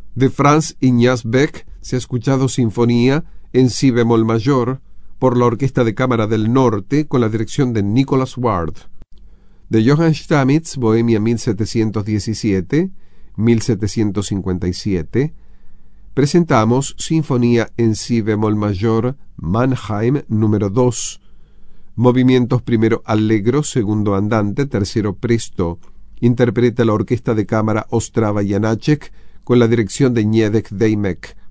De Franz Ignaz Beck se ha escuchado Sinfonía en si bemol mayor por la Orquesta de Cámara del Norte con la dirección de Nicholas Ward. De Johann Stamitz, Bohemia 1717-1757, presentamos Sinfonía en si bemol mayor, Mannheim número 2, movimientos primero allegro, segundo andante, tercero presto. Interpreta la Orquesta de Cámara Ostrava Janáček con la dirección de Nědek Dejmek.